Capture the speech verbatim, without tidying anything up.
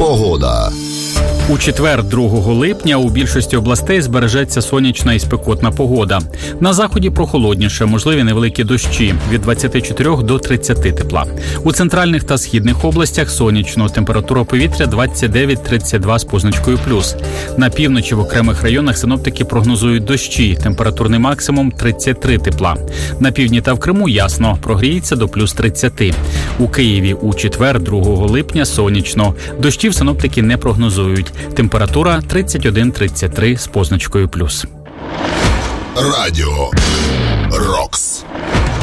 Погода. У четвер, другого липня, у більшості областей збережеться сонячна і спекотна погода. На заході прохолодніше, можливі невеликі дощі – від двадцяти чотирьох до тридцяти тепла. У центральних та східних областях сонячно, температура повітря двадцять дев'ять - тридцять два з позначкою плюс. На півночі в окремих районах синоптики прогнозують дощі, температурний максимум тридцять три тепла. На півдні та в Криму ясно, прогріється до плюс тридцяти. У Києві у четвер, другого липня, сонячно. Дощів синоптики не прогнозують. Температура тридцять один - тридцять три з позначкою плюс. Радіо Рокс.